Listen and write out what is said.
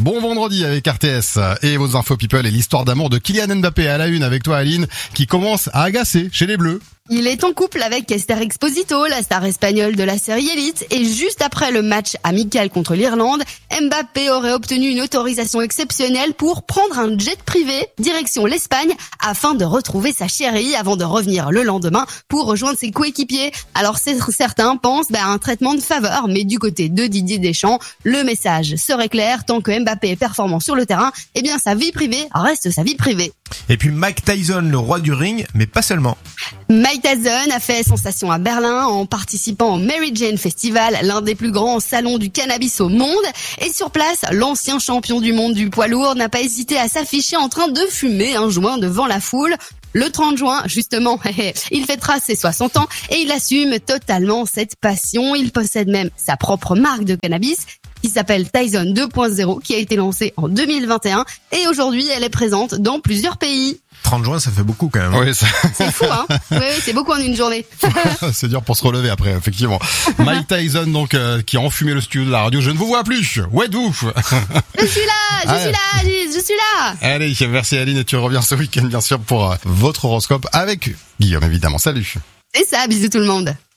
Bon vendredi avec RTS et vos infos people et l'histoire d'amour de Kylian Mbappé à la une avec toi Aline qui commence à agacer chez les Bleus. Il est en couple avec Esther Exposito, la star espagnole de la série Elite, et juste après le match amical contre l'Irlande, Mbappé aurait obtenu une autorisation exceptionnelle pour prendre un jet privé direction l'Espagne afin de retrouver sa chérie avant de revenir le lendemain pour rejoindre ses coéquipiers. Alors certains pensent à un traitement de faveur, mais du côté de Didier Deschamps, le message serait clair, tant que Mbappé est performant sur le terrain, eh bien sa vie privée reste sa vie privée. Et puis Mike Tyson, le roi du ring, mais pas seulement. Mike Tyson a fait sensation à Berlin en participant au Mary Jane Festival, l'un des plus grands salons du cannabis au monde. Et sur place, l'ancien champion du monde du poids lourd n'a pas hésité à s'afficher en train de fumer un joint devant la foule. Le 30 juin, justement, il fêtera ses 60 ans et il assume totalement cette passion. Il possède même sa propre marque de cannabis qui s'appelle Tyson 2.0, qui a été lancée en 2021 et aujourd'hui elle est présente dans plusieurs pays. 30 juin, ça fait beaucoup quand même. Oui, ça... C'est fou, hein. Oui, c'est beaucoup en une journée. C'est dur pour se relever après, effectivement. Mike Tyson, donc, qui a enfumé le studio de la radio. Je ne vous vois plus. Ouais, d'ouf. Je suis là. Allez, merci Aline et tu reviens ce week-end, bien sûr, pour votre horoscope avec Guillaume, évidemment. Salut. C'est ça, bisous tout le monde.